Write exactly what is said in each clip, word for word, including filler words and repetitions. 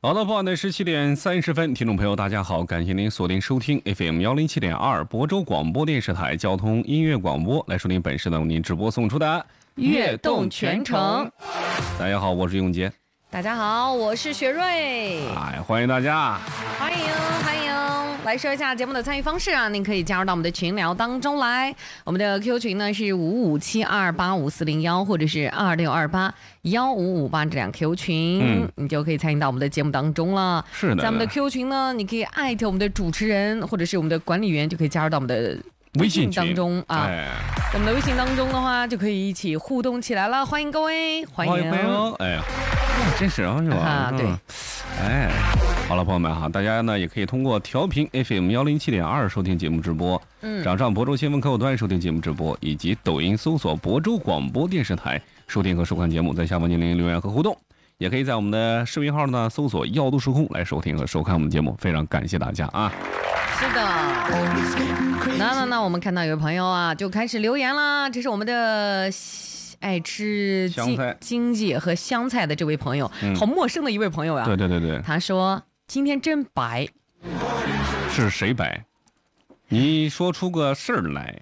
好的，傍晚的十七点三十分，听众朋友大家好，感谢您锁定收听 F M 幺零七点二亳州广播电视台交通音乐广播，来收听本时段为您直播送出的悦动全程。 大家好，我是永杰。 大家好，我是雪瑞。 哎，欢迎大家， 欢迎欢迎。来说一下节目的参与方式啊，您可以加入到我们的群聊当中来。我们的 Q Q 群呢是五五七二八五四零幺，或者是二六二八幺五五八这两 Q Q 群，嗯，你就可以参与到我们的节目当中了。 是的， 在我们的 Q Q 群呢，你可以艾特我们的主持人或者是我们的管理员，就可以加入到我们的微信当中啊。哎，我们的微信当中的话，就可以一起互动起来了。欢迎各位，欢迎欢迎欢迎！哎呀，真是啊，是吧？ 啊，对， 哎。好了，朋友们哈，大家呢也可以通过调频 F M 幺零七点二收听节目直播，嗯，掌上亳州新闻客户端收听节目直播，以及抖音搜索亳州广播电视台收听和收看节目，在下方进行留言和互动，也可以在我们的视频号呢搜索耀都时空来收听和收看我们的节目，非常感谢大家啊！ 是的，那那那我们看到有位朋友啊就开始留言啦，这是我们的爱吃香菜经济和香菜的这位朋友，嗯、好陌生的一位朋友呀、啊。 对对对对， 他说。今天真白， 是谁白？你说出个事儿来。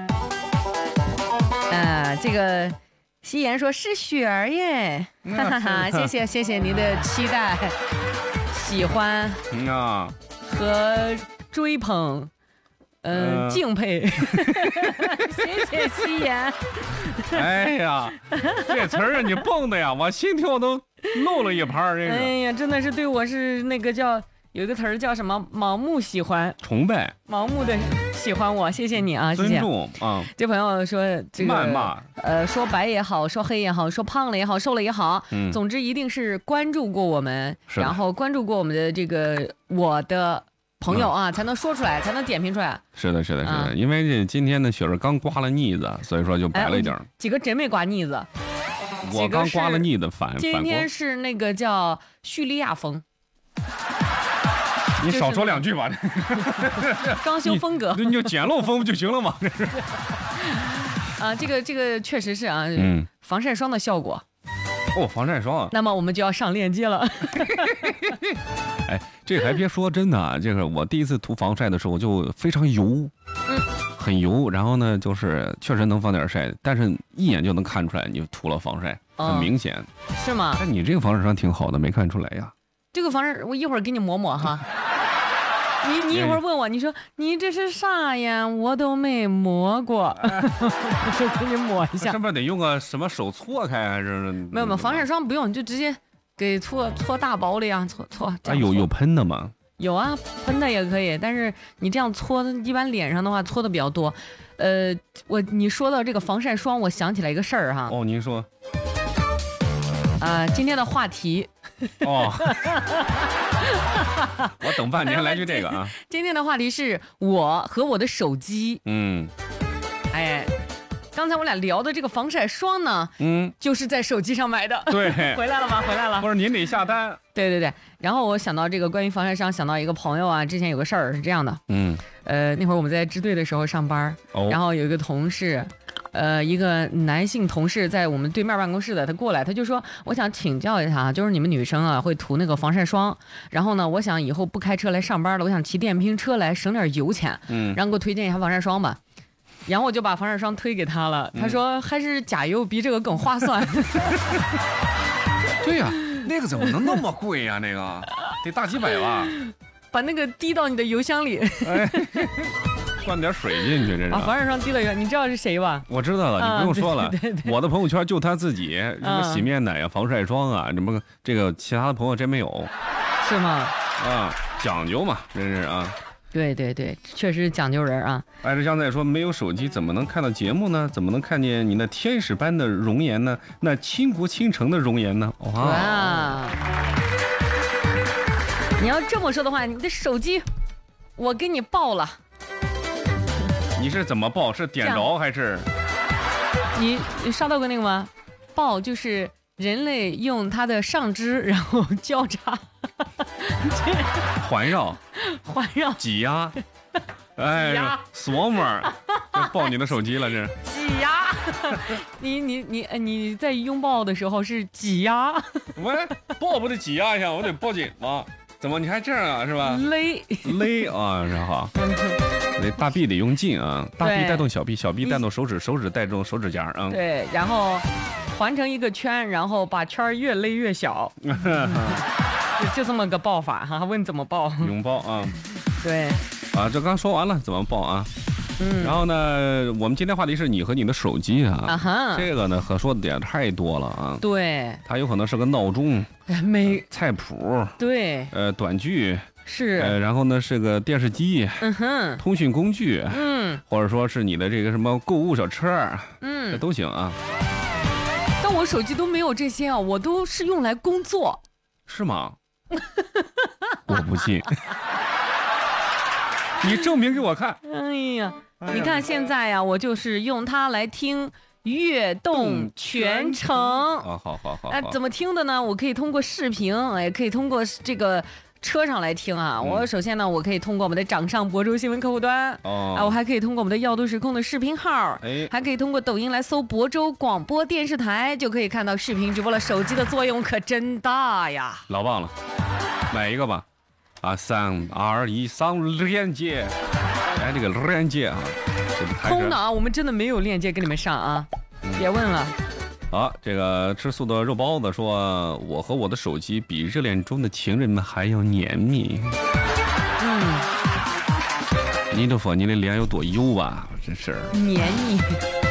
呃，这个夕颜说是雪儿耶，哈哈哈！谢谢谢谢您的期待、喜欢啊和追捧，嗯、呃，敬佩。谢谢夕颜。 哎呀，这词儿你蹦的呀，我心跳都漏了一拍这个。 哎呀，真的是对我是那个叫有一个词儿叫什么盲目喜欢、 崇拜、 盲目的喜欢我，谢谢你啊，谢谢。 尊重啊。 这朋友说这个谩骂， 呃，说白也好，说黑也好，说胖了也好，瘦了也好，嗯，总之一定是关注过我们，然后关注过我们的这个我的。朋友啊、嗯，才能说出来，才能点评出来。 是的，是的，是的，啊、因为这今天呢，雪儿刚刮了腻子，所以说就白了一点、哎。 几个真没刮腻子， 我刚刮了腻子，反今天是那个叫叙利亚风。 你少说两句吧。 装修风格， 你, 你就简陋风就行了嘛。这是。 啊，这个这个确实是啊，嗯，防晒霜的效果。 哦，防晒霜啊！ 那么我们就要上链接了。 哎，这还别说，真的啊，这个我第一次涂防晒的时候就非常油，嗯，很油。然后呢，就是确实能防点晒，但是一眼就能看出来你涂了防晒，很明显。 哦、是吗？ 那你这个防晒霜挺好的，没看出来呀？ 这个防晒，我一会儿给你抹抹哈。你你一会儿问我，你说你这是啥呀？我都没摸过，我就给你抹一下。 是不是得用个什么手搓开还是？ 没有没有，防晒霜不用，你就直接给搓搓大包里啊，搓搓。 啊，有有喷的吗？ 有啊，喷的也可以，但是你这样搓，一般脸上的话搓的比较多。呃，我你说到这个防晒霜，我想起来一个事儿哈。 哦，您说。 啊、呃，今天的话题。 哦。我等半年来句这个啊！ 今天的话题是我和我的手机。嗯，哎，刚才我俩聊的这个防晒霜呢，嗯，就是在手机上买的。 对， 回来了吗？回来了。 不是您得下单。 对对对，然后我想到这个关于防晒霜，想到一个朋友啊，之前有个事儿是这样的，嗯，呃，那会儿我们在支队的时候上班，哦、然后有一个同事。呃，一个男性同事在我们对面办公室的，他过来，他就说，我想请教一下，就是你们女生啊会涂那个防晒霜，然后呢，我想以后不开车来上班了，我想骑电瓶车来省点油钱，嗯，然后给我推荐一下防晒霜吧，然后我就把防晒霜推给他了，他说还是加油比这个更划算。 对呀、啊，那个怎么能那么贵呀、啊？那个得大几百吧？ 把那个滴到你的油箱里。哎灌点水进去，这是。 啊，防晒霜滴了油，你知道是谁吧？ 我知道了，你不用说了。啊、对对对，我的朋友圈就他自己，什么洗面奶啊、防晒霜啊，什么这个其他的朋友真没有。 是吗？ 啊，讲究嘛，真是啊。 对对对，确实讲究人啊。 爱吃香菜说，没有手机怎么能看到节目呢？怎么能看见你那天使般的容颜呢？那倾国倾城的容颜呢？哇！哇你要这么说的话，你的手机我给你爆了。 你是怎么爆？是点着还是？ 你你刷到过那个吗？爆就是人类用它的上肢，然后交叉环绕、 环绕、 挤压，哎呀，索膜就爆你的手机了，这是挤压。 你你你你在拥抱的时候是挤压？ 喂，抱不得挤压一下，我得抱紧吗？怎么你还这样啊？是吧？ 勒勒啊，然后。那大臂得用劲啊，大臂带动小臂，小臂带动手指，手指带动手指甲啊。 对，然后环成一个圈，然后把圈越勒越小，就就这么个抱法哈。问怎么抱？ 拥抱啊。 对。 啊，这刚说完了，怎么抱啊？嗯。然后呢，我们今天话题是你和你的手机啊。啊哈。这个呢，可说的点太多了啊。 对。 它有可能是个闹钟， 每菜谱。 对。 呃，短剧。 是， 呃，然后呢是个电视机，嗯哼，通讯工具，嗯，或者说是你的这个什么购物小车，嗯，这都行啊。 但我手机都没有这些啊，我都是用来工作。 是吗？我不信。你证明给我看。 哎呀，你看现在呀，我就是用它来听悦动全程。 啊，好好好。 哎，怎么听的呢？我可以通过视频，也可以通过这个。车上来听啊！我首先呢，我可以通过我们的掌上博州新闻客户端，哦，啊，我还可以通过我们的耀都时空的视频号，哎，还可以通过抖音来搜博州广播电视台，就可以看到视频直播了。手机的作用可真大呀！ 老棒了，买一个吧！啊，三二一，上链接，哎，这个链接啊， 空的啊，我们真的没有链接给你们上啊，嗯、别问了。 好，这个吃素的肉包子说，我和我的手机比热恋中的情人们还要黏密。嗯，你都说你的脸有多油啊，真是黏密。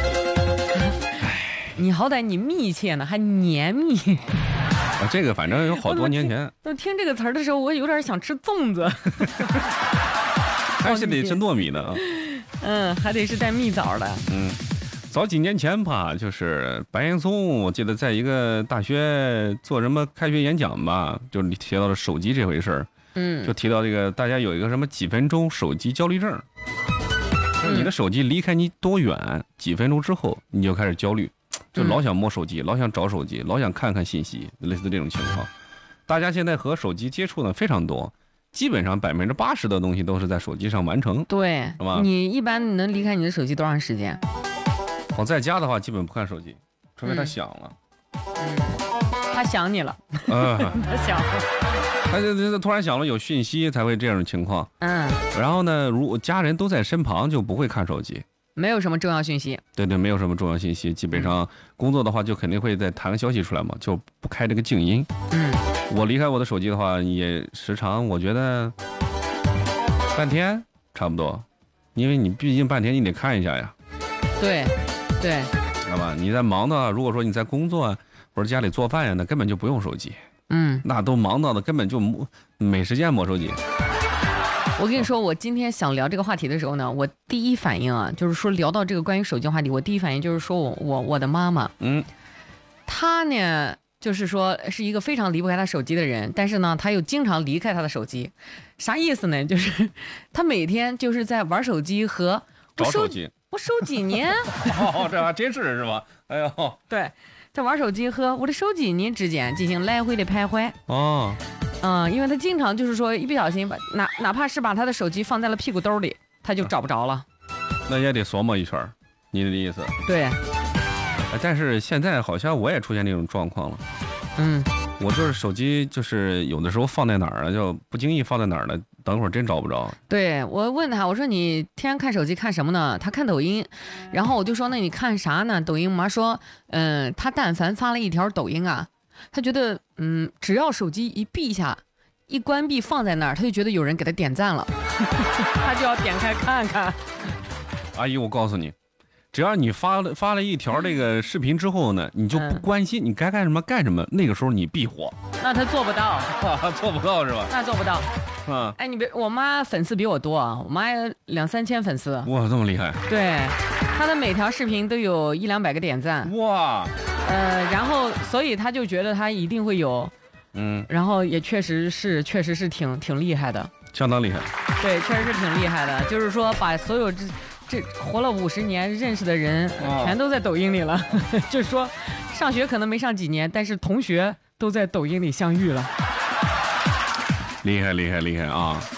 你好歹你密切呢，还黏密。 啊，这个反正有好多年前。 都听这个词儿的时候，我有点想吃粽子。 还是得吃糯米的啊。 嗯，还得是带蜜枣的。 嗯。早几年前吧，就是白岩松，我记得在一个大学做什么开学演讲吧，就是提到了手机这回事儿，嗯，就提到这个大家有一个什么几分钟手机焦虑症，就是你的手机离开你多远，几分钟之后你就开始焦虑，就老想摸手机，老想找手机，老想看看信息，类似这种情况。大家现在和手机接触的非常多，基本上百分之八十的东西都是在手机上完成。 对，是吧？你一般能离开你的手机多长时间？ 我在家的话，基本不看手机，除非他响了。 嗯，他想你了。嗯，他想了。 他就突然响了有讯息才会这样的情况。嗯。然后呢，如果家人都在身旁，就不会看手机。 没有什么重要讯息。 对对，没有什么重要信息，基本上工作的话就肯定会再弹个消息出来嘛，就不开这个静音。嗯。我离开我的手机的话，也时常我觉得半天差不多，因为你毕竟半天你得看一下呀。 对。对， 知道吧？你在忙的，如果说你在工作啊，或者家里做饭呀，那根本就不用手机。嗯，那都忙到的，根本就没时间摸手机。 我跟你说，我今天想聊这个话题的时候呢，我第一反应啊，就是说聊到这个关于手机话题，我第一反应就是说我我我的妈妈，嗯，她呢，就是说是一个非常离不开她手机的人，但是呢，她又经常离开她的手机，啥意思呢？就是她每天就是在玩手机和找手机。 我手机呢？ 哦，这还真是是吧？哎呦， 对，在玩手机和我的手机呢之间进行来回的徘徊。哦，嗯，因为他经常就是说一不小心把哪哪怕是把他的手机放在了屁股兜里，他就找不着了。 那也得琢磨一圈，你的意思？ 对。 但是现在好像我也出现这种状况了。嗯，我就是手机就是有的时候放在哪儿了，就不经意放在哪儿了。等会儿真找不着。 对，我问他，我说你天天看手机看什么呢？他看抖音，然后我就说那你看啥呢？抖音。我妈说，嗯，他但凡发了一条抖音啊，他觉得嗯，只要手机一闭下，一关闭放在那儿，他就觉得有人给他点赞了，他就要点开看看。 阿姨，我告诉你，只要你发了发了一条这个视频之后呢，你就不关心你该干什么干什么，那个时候你必火。 那他做不到， 做不到是吧？ 那做不到。嗯，哎，你别，我妈粉丝比我多啊，我妈有两三千粉丝。 哇，这么厉害！ 对，她的每条视频都有一两百个点赞。哇，呃，然后所以她就觉得她一定会有，嗯，然后也确实是，确实是挺挺厉害的， 相当厉害。 对，确实是挺厉害的，就是说把所有这这活了五十年认识的人，全都在抖音里了。就是说，上学可能没上几年，但是同学都在抖音里相遇了。 厉害厉害厉害啊！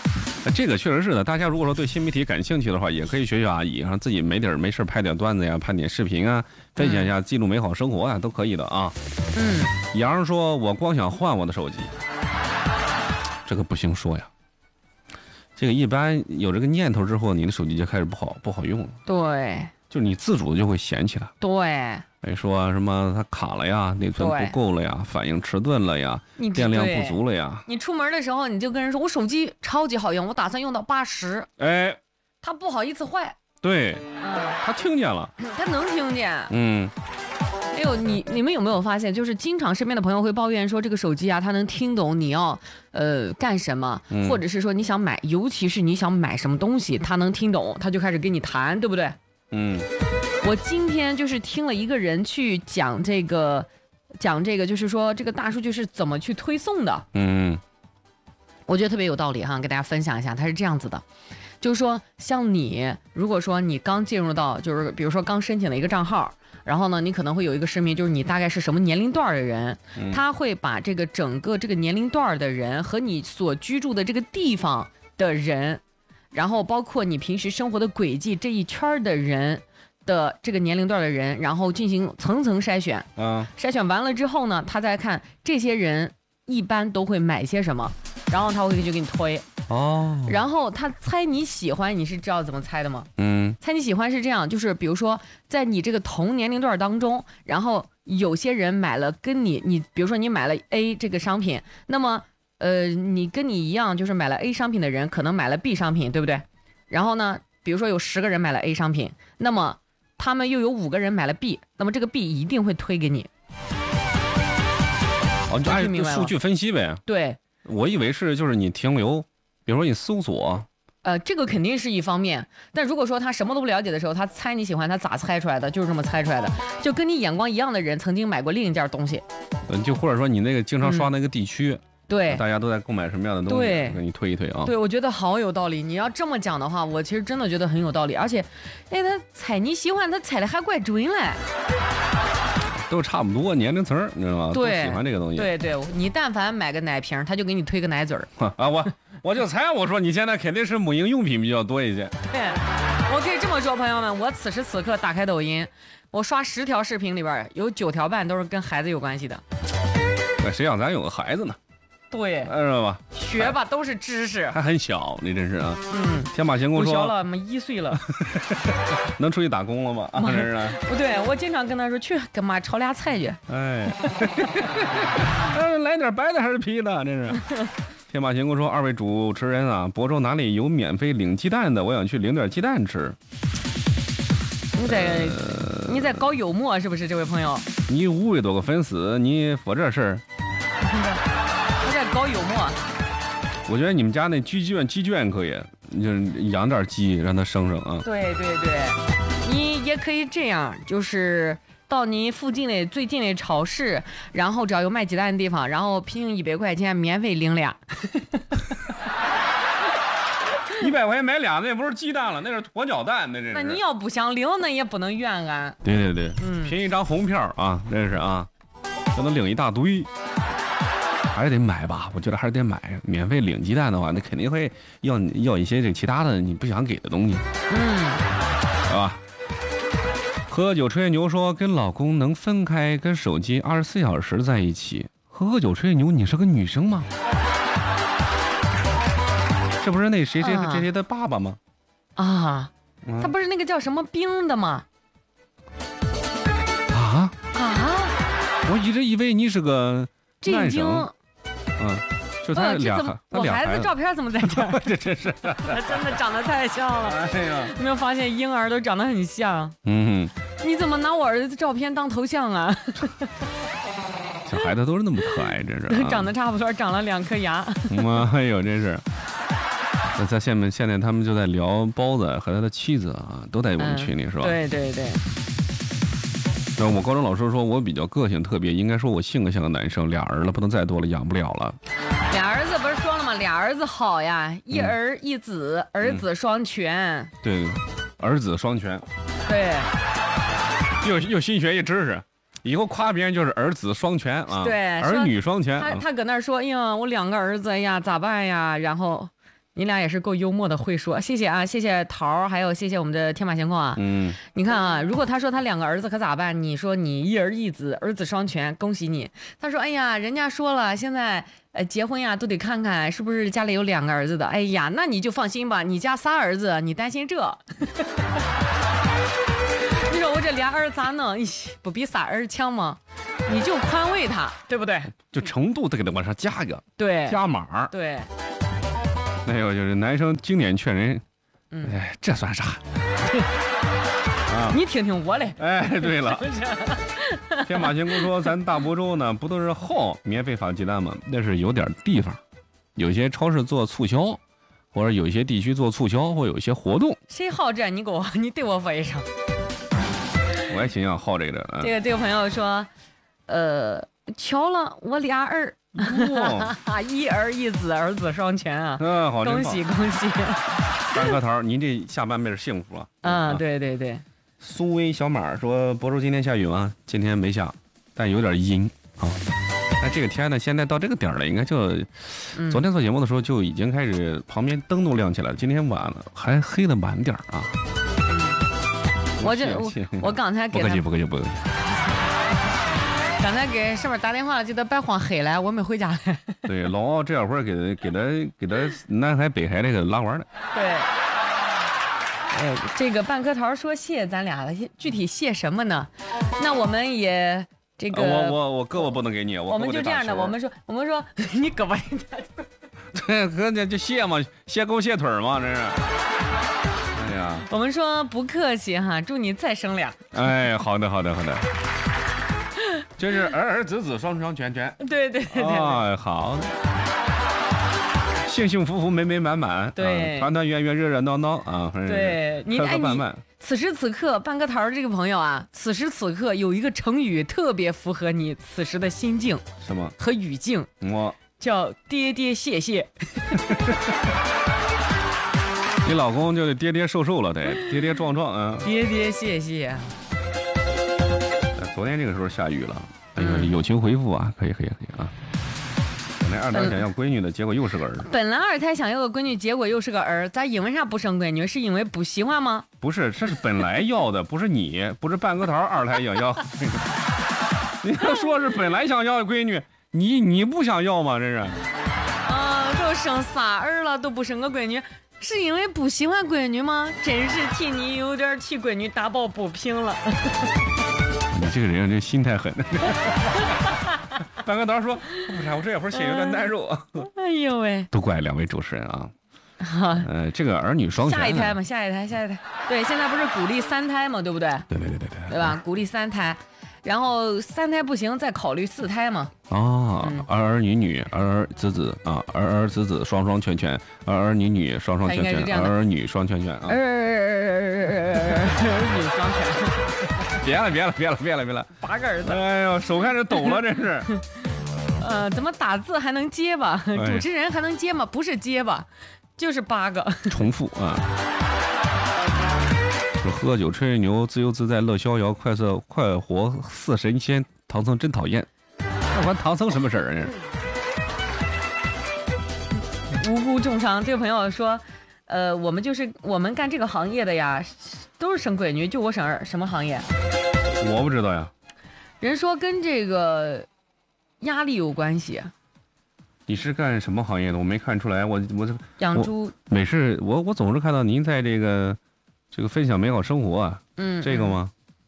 这个确实是的。大家如果说对新媒体感兴趣的话，也可以学学阿姨，让自己没点没事拍点段子呀，拍点视频啊，分享一下，记录美好生活啊，都可以的啊。 嗯。 杨说：“我光想换我的手机，这个不行说呀。这个一般有这个念头之后，你的手机就开始不好不好用了。 对。 就是你自主的就会嫌弃它。 对。 哎，说什么它卡了呀，内存不够了呀，反应迟钝了呀，电量不足了呀。 你出门的时候你就跟人说，我手机超级好用，我打算用到八十。 哎， 他不好意思坏。 对，嗯，他听见了， 他能听见。 嗯。 哎呦，你你们有没有发现，就是经常身边的朋友会抱怨说，这个手机啊，它能听懂你要呃干什么，嗯、或者是说你想买，尤其是你想买什么东西，它能听懂，他就开始跟你谈，对不对？ 嗯。 我今天就是听了一个人去讲这个，讲这个，就是说这个大数据是怎么去推送的。 嗯， 我觉得特别有道理哈，给大家分享一下。它是这样子的，就是说，像你，如果说你刚进入到，就是比如说刚申请了一个账号，然后呢，你可能会有一个声明，就是你大概是什么年龄段的人， 嗯、 他会把这个整个这个年龄段的人和你所居住的这个地方的人，然后包括你平时生活的轨迹这一圈的人。的这个年龄段的人，然后进行层层筛选， 嗯， 筛选完了之后呢，他再看这些人一般都会买些什么，然后他会就给你推哦， 然后他猜你喜欢，你是知道怎么猜的吗？ 嗯， 猜你喜欢是这样，就是比如说在你这个同年龄段当中，然后有些人买了跟你，你比如说你买了 A 这个商品，那么呃，你跟你一样就是买了 A 商品的人，可能买了 B 商品，对不对？然后呢，比如说有十个人买了 A 商品，那么他们又有五个人买了 B， 那么这个 B 一定会推给你。 哦，就按数据分析呗。 对， 我以为是就是你停留，比如说你搜索， 呃，这个肯定是一方面。但如果说他什么都不了解的时候，他猜你喜欢，他咋猜出来的？就是这么猜出来的。就跟你眼光一样的人，曾经买过另一件东西。 嗯，就或者说你那个经常刷那个地区。嗯对， 大家都在购买什么样的东西？ 对， 给你推一推啊。 对，我觉得好有道理。你要这么讲的话，我其实真的觉得很有道理。而且，哎，他猜你喜欢，他猜的还怪准嘞。 都差不多年龄层，你知道吗？ 对， 都喜欢这个东西。 对对，你但凡买个奶瓶，他就给你推个奶嘴儿。 啊，我我就猜，我说你现在肯定是母婴用品比较多一些。 对，我可以这么说，朋友们，我此时此刻打开抖音，我刷十条视频里边有九条半都是跟孩子有关系的。 那谁让咱有个孩子呢？ 对， 知道吧？ 学吧，都是知识。 还很小，你真是啊。 嗯。 天马行空说。 不小了，妈一岁了。 能出去打工了吗？啊，这是啊。 不对，我经常跟他说去跟妈炒俩菜去。 哎。来点白的还是皮的？这是。天马行空说，二位主持人啊，亳州哪里有免费领鸡蛋的？我想去领点鸡蛋吃。 你在、呃、你在搞幽默是不是，这位朋友？ 你五百多个粉丝，你说这事儿？ 我在搞幽默。 我觉得你们家那鸡圈鸡圈可以，就是养点鸡让它生生啊。 对对对，你也可以这样，就是到你附近的最近的超市，然后只要有卖鸡蛋的地方，然后凭一百块钱免费领俩。 一百块钱买俩，那不是鸡蛋了，那是鸵鸟蛋，那这是。 那你要不想领，那也不能怨俺。 对对对，嗯，凭一张红票啊，这是啊，就能领一大堆。还是得买吧，我觉得还是得买。免费领鸡蛋的话，那肯定会要要一些这其他的你不想给的东西， 嗯， 是吧？喝酒吹牛说跟老公能分开，跟手机二十四小时在一起。喝酒吹牛，你是个女生吗？这不是那谁谁谁谁的爸爸吗？ 啊，嗯、他不是那个叫什么冰的吗？ 啊啊！ 我一直以为你是个男生。嗯，就他俩， 呃、 他我孩子照片怎么在这儿？ 这真是， 他真的长得太像了。 哎呀， 有没有发现婴儿都长得很像？ 嗯， 你怎么拿我儿子的照片当头像啊？ 小孩子都是那么可爱，真是、啊。 长得差不多，长了两颗牙。 哎呦，真是。那在下面，现在他们就在聊包子和他的妻子啊，都在我们群里、嗯、是吧？ 对对对。 那我高中老师说我比较个性特别，应该说我性格像个男生，俩儿子不能再多了，养不了了。 俩儿子不是说了吗？俩儿子好呀，一儿一子，嗯、儿子双全。 对，儿子双全。 对。 又又新学一知识，以后夸别人就是儿子双全啊。 对， 儿女双全。 他他搁那说，哎呀，我两个儿子呀，咋办呀？然后你俩也是够幽默的，会说。谢谢啊，谢谢桃儿，还有谢谢我们的天马行空啊。嗯，你看啊，如果他说他两个儿子可咋办？你说你一儿一子，儿子双全，恭喜你。他说，哎呀，人家说了，现在呃结婚呀都得看看是不是家里有两个儿子的。哎呀，那你就放心吧，你家仨儿子，你担心这？你说我这俩儿咋弄？不比仨儿强吗？你就宽慰他，对不对？ 就程度得给他往上加一个， 对， 加码。 对。 还有就是男生经典劝人，嗯，哎，这算啥？ 啊，你听听我嘞。 哎，对了，天马行空说，咱大亳州呢，不都是好免费发鸡蛋吗？那是有点地方，有些超市做促销，或者有一些地区做促销，或有一些活动。 谁好这？你给我，你对我说一声。 我也挺想好这个的。 嗯、这个这个朋友说，呃，巧了，我俩儿。哦、一儿一子，儿子双全啊！ 嗯，好， 恭喜恭喜！ 大核桃，您这下半辈子幸福啊！ 嗯，对对对。 苏威小马说：“亳州今天下雨吗？今天没下，但有点阴啊。那这个天呢，现在到这个点了，应该就，嗯、昨天做节目的时候就已经开始旁边灯都亮起来了。今天晚了还黑的晚点啊。 我这我我刚才给他不客气不客气不客气。” 刚才给上面打电话，记得别慌黑了，我没回家来。 对，老奥这会儿给他给他给他南海北海那个拉完了。 对，呃，这个半颗桃说谢咱俩了，具体谢什么呢？那我们也这个， 我我我胳膊不能给你，我我们就这样的，我们说我们说你胳膊， 对，可能就谢嘛，谢狗谢腿嘛，这是。哎呀， 我们说不客气哈，祝你再生俩。 哎，好的好的好的。就是儿儿子子双双全全， 对对对对， 哎，好，幸幸福福美美满满， 对， 团团圆圆热热闹闹啊， 对，你哎你此时此刻半个桃这个朋友啊，此时此刻有一个成语特别符合你此时的心境， 什么和语境？ 我叫跌跌谢谢。 你老公就跌跌瘦瘦了，得跌跌撞撞啊， 跌跌谢谢。 昨天这个时候下雨了，哎呦，友情回复啊，可以可以可以啊。本来二胎想要闺女的，结果又是个儿。 本来二胎想要个闺女，结果又是个儿，咱因为啥不生闺女？是因为不喜欢吗？ 不是，这是本来要的，不是你，不是半个桃二胎想要。你要说是本来想要闺女，你你不想要吗？这是。 啊，都生仨儿了，都不生个闺女。是因为不喜欢闺女吗？真是替你有点替闺女打抱不平了。 你这个人这心太狠。半个刀说：“不是，我这会儿心有点难受。” 哎呦喂！ 都怪两位主持人啊。呃，这个儿女双全。 下一胎嘛，下一胎，下一胎。对，现在不是鼓励三胎嘛，对不对？ 对对对对对。 对吧？鼓励三胎。然后三胎不行，再考虑四胎嘛。 哦，嗯、儿儿女女，儿儿子子啊，儿儿子子双双全全，儿儿女女双双全全，儿儿女双全全啊。 儿儿女双全。 别了别了别了别了别了， 八个儿子。 哎呦，手开始抖了，这是。 呃，怎么打字还能结巴？主持人还能结吗？不是结巴，就是八个。 重复啊。喝酒吹牛自由自在乐逍遥快色快活似神仙，唐僧真讨厌。那关唐僧什么事儿啊？ 无辜重伤。这个朋友说，呃，我们就是我们干这个行业的呀，都是生闺女，就我省儿。什么行业？ 我不知道呀。 人说跟这个压力有关系。 你是干什么行业的？我没看出来。我我养猪。 没事，我我总是看到您在这个。这个分享美好生活啊，嗯，这个吗？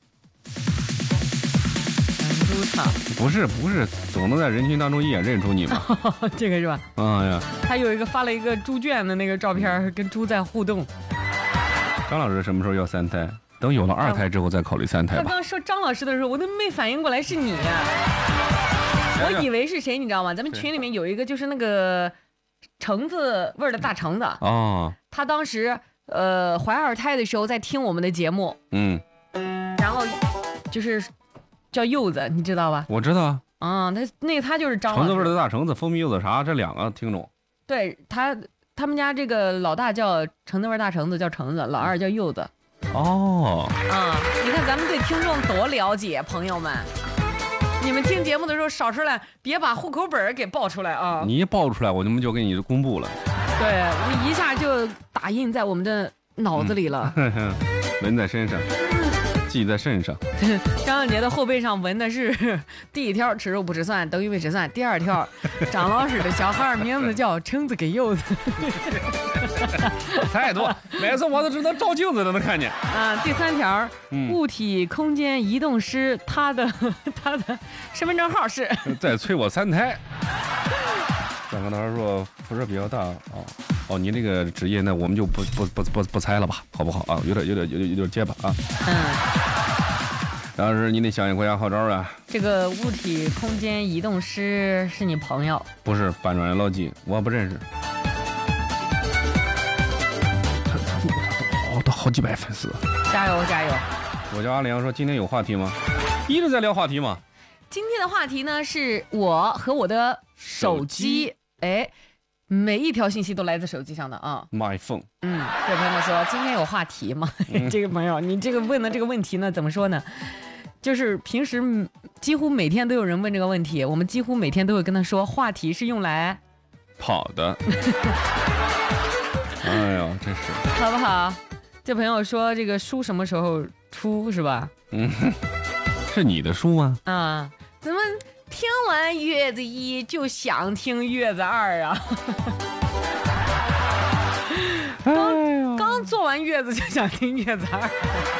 猪场不是不是，总能在人群当中一眼认出你吗？ 这个是吧？ 啊呀， 他有一个发了一个猪圈的那个照片，跟猪在互动。 张老师什么时候要三胎？等有了二胎之后再考虑三胎吧。 他刚说张老师的时候，我都没反应过来是你呀、啊，我以为是谁，你知道吗？咱们群里面有一个就是那个橙子味儿的大橙子哦， 他当时。呃，怀二胎的时候在听我们的节目，嗯，然后就是叫柚子，你知道吧？ 我知道啊， 嗯，他那他就是张橙子味的大橙子，蜂蜜柚子茶这两个听众。 对他，他们家这个老大叫橙子味大橙子，叫橙子，老二叫柚子。 哦， 啊、嗯，你看咱们对听众多了解，朋友们，你们听节目的时候少出来，别把户口本给报出来啊！ 你一报出来，我们就给你公布了。 对，一下就打印在我们的脑子里了， 嗯、纹在身上，记在肾上。 张小杰的后背上纹的是第一条吃肉不吃蒜，等于没吃蒜；第二条，张老师的小孩名字叫橙子跟柚子。 太多，每次我都知道照镜子都能看见。 啊，第三条，嗯、物体空间移动师，他的他的身份证号是再催我三胎。刚刚他说辐射比较大哦哦，你这个职业呢，我们就不不不不不猜了吧，好不好啊？有点有点有点有点结巴啊。嗯。然后是你得响应国家号召啊。 这个物体空间移动师是你朋友？ 不是，搬砖老纪，我不认识。他他他哦，都好几百粉丝。 加油加油！ 我叫阿良说，今天有话题吗？一直在聊话题嘛。 今天的话题呢，是我和我的手机。哎，每一条信息都来自手机上的啊。 My phone。 嗯，这朋友说今天有话题吗？嗯、这个朋友，你这个问的这个问题呢，怎么说呢？就是平时几乎每天都有人问这个问题，我们几乎每天都会跟他说，话题是用来跑的。哎呀，真是。 好不好？这朋友说这个书什么时候出是吧？ 嗯，是你的书吗？ 啊，怎么？听完月子一就想听月子二啊！刚刚做完月子就想听月子二。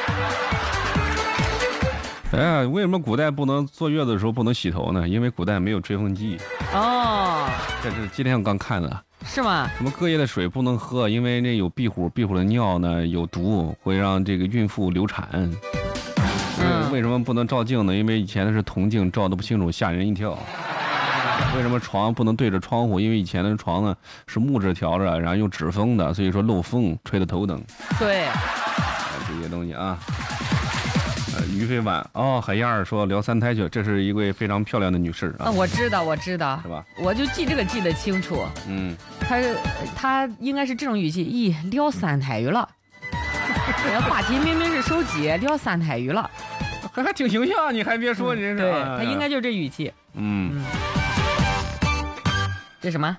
哎呀，为什么古代不能坐月子的时候不能洗头呢？因为古代没有吹风机。 哦， 这是今天我刚看的。 是吗？ 什么隔夜的水不能喝，因为那有壁虎，壁虎的尿呢有毒，会让这个孕妇流产。嗯，为什么不能照镜呢？因为以前的是铜镜，照得不清楚，吓人一跳。为什么床不能对着窗户？因为以前的床呢是木质调着，然后用纸封的，所以说漏风吹得头疼。 对， 这些东西啊。呃，于飞晚哦，海燕儿说聊三胎去，这是一位非常漂亮的女士啊。 啊，我知道，我知道， 是吧？ 我就记这个记得清楚。嗯，她是她应该是这种语气，咦，聊三胎鱼了。话题明明是手机，聊三胎鱼了， 还还挺形象，你还别说，真是。 对，他应该就是这语气。嗯。嗯这什么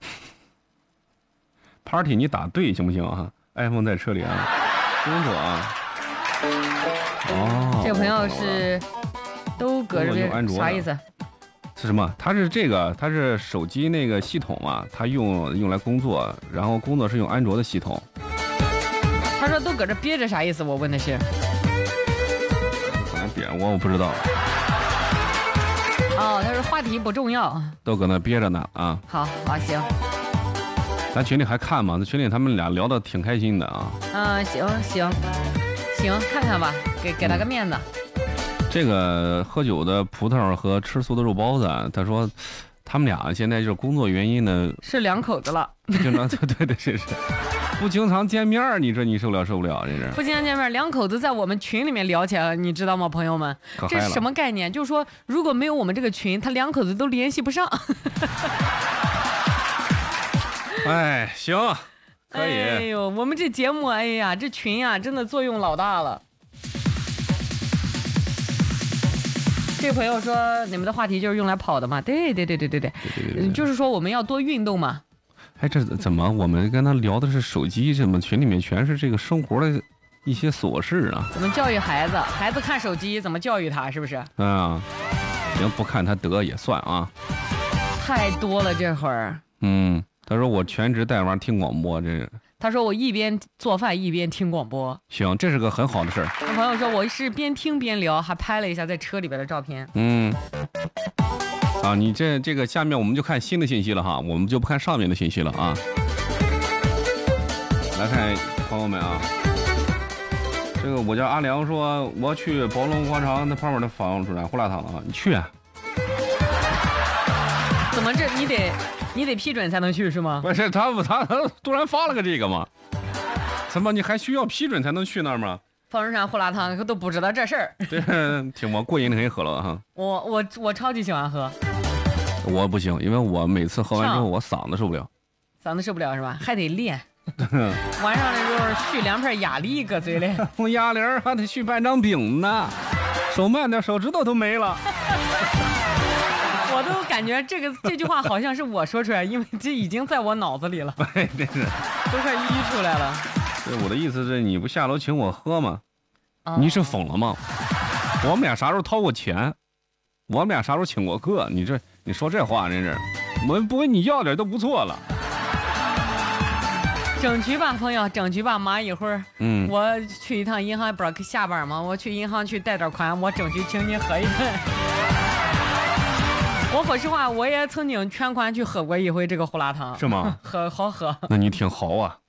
？Party 你打对行不行啊 ？iPhone 在车里啊，清楚啊。哦。 这个朋友是都搁这边，啥意思？ 是什么？它是这个，它是手机那个系统啊，它用用来工作，然后工作是用安卓的系统。 他说都搁这憋着啥意思？我问的是。 可能憋我我不知道。 哦，他说话题不重要。 都搁那憋着呢啊。 好，好行。 咱群里还看吗？在群里他们俩聊得挺开心的啊。 嗯，行行行，看看吧，给给他个面子。 嗯、这个喝酒的葡萄和吃素的肉包子，他说他们俩现在就是工作原因呢， 是两口子了。 经常对对对是是。不经常见面，你说你受不了受不了？这是不经常见面，两口子在我们群里面聊起来，你知道吗，朋友们？这是什么概念？就是说，如果没有我们这个群，他两口子都联系不上。 哎，行，可以。 哎呦，我们这节目，哎呀，这群呀、啊，真的作用老大了。这位朋友说，你们的话题就是用来跑的嘛？对对对对对对，嗯，就是说我们要多运动嘛。 哎，这怎么我们跟他聊的是手机？怎么群里面全是这个生活的一些琐事啊？ 怎么教育孩子？孩子看手机怎么教育他？是不是？ 啊，行，不看他得也算啊。 太多了这会儿。 嗯，他说我全职带娃听广播，这是。 他说我一边做饭一边听广播。 行，这是个很好的事儿。 我朋友说我是边听边聊，还拍了一下在车里边的照片。 嗯。啊，你这这个下面我们就看新的信息了哈，我们就不看上面的信息了啊。来看朋友们啊，这个我叫阿良说，我要去宝龙广场那旁边的房主任胡辣汤了啊，你去啊？ 怎么这你得你得批准才能去是吗？ 不是，他他他突然发了个这个嘛？怎么你还需要批准才能去那儿吗？ 方中山胡辣汤都不知道这事儿。 对，挺我过瘾的很喝了哈。 我我我超级喜欢喝。 我不行，因为我每次喝完之后我嗓子受不了。 嗓子受不了是吧？还得练。晚上的时候续两片哑铃搁嘴里。 我哑铃还得续半张饼呢，手慢点手指头都没了。 我我都感觉这个这句话好像是我说出来，因为这已经在我脑子里了， 对，真是都快淤出来了。 对，我的意思是，你不下楼请我喝吗？哦、你是疯了吗？我们俩啥时候掏过钱？我们俩啥时候请过客？你这你说这话真是，我不问你要点都不错了。 整局吧，朋友，整局吧。妈一会儿，嗯，我去一趟银行，不是下班吗？我去银行去贷点款，我争取请你喝一顿。我说实话，我也曾经全款去喝过一回这个胡辣汤， 是吗？ 喝好喝。 那你挺豪啊。